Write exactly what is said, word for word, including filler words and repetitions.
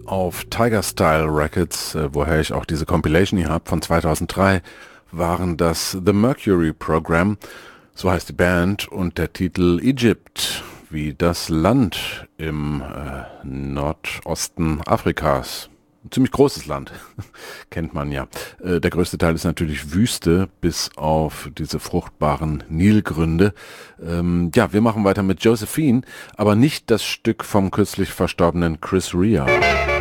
Auf Tiger Style Records, äh, woher ich auch diese Compilation hier habe von zweitausenddrei, waren das The Mercury Program, so heißt die Band, und der Titel Egypt, wie das Land im äh, Nordosten Afrikas. Ein ziemlich großes Land, kennt man ja. Äh, der größte Teil ist natürlich Wüste, bis auf diese fruchtbaren Nilgründe. Ähm, ja, wir machen weiter mit Josephine, aber nicht das Stück vom kürzlich verstorbenen Chris Rea.